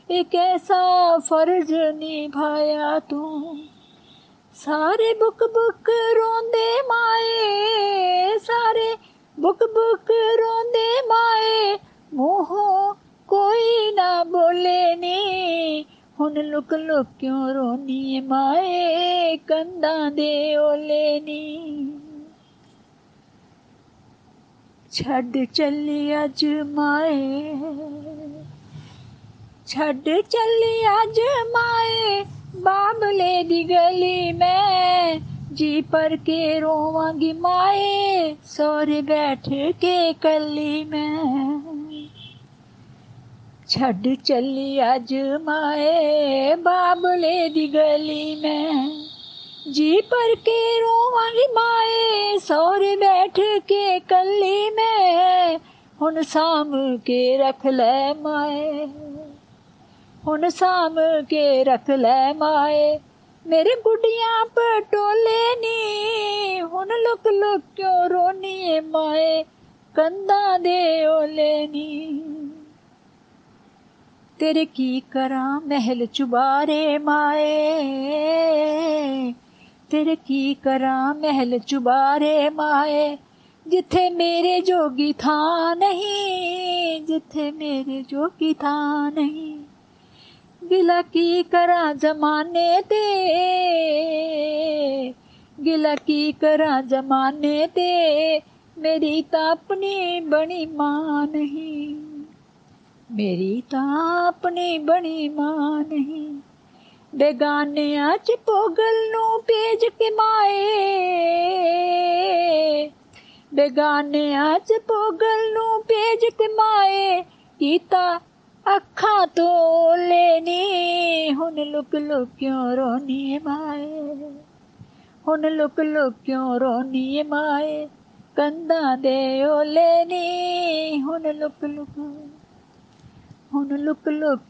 एक ऐसा फर्ज निभाया तू। सारे बुक बुक रोंदे माए, सारे बुक बुक रोंदे माए, मूहों कोई ना बोले नी। हुन लुक लुक क्यों रोनी माए, कंधां दे ओले नी। छड्ड चली अज माए, छड्ड चली अज माए, बाबले दी गली में। जी पर के रोवांगी माए, सोरे बैठ के कली में। छड्ड चली अज माए, बाबले दी गली में। जी पर के रोवांगी माए, सोरे बैठ के कली में। हुन साम के रख ले माए, हुन साम के रख ले माए, मेरे गुडियां पटोले नी। हुन लुक लुक क्यों रोनी ए माए, कंधां दे ओले नी। तेरे की करां महल चुबारे माए, तेरे की करां महल चुबारे माए, जिथे मेरे जोगी थां नहीं, जिथे मेरे जोगी थां नहीं। गिला की करां जमाने ते, गिला की करां जमाने ते, मेरी तां अपनी बनी मां नहीं, मेरी तां अपनी बनी मां नहीं। बेगानियां च पोगल नूं भेज के माए, बेगानियां च पोगल नूं भेज के माए, कीता अखां तो ओले नी। हुन लुक लुक क्यों रोनी ए माए, हुन लुक लुक क्यों रोनी ए माए, कंधां दे ओले नी। हुन लुक लुक, हुन लुक लुक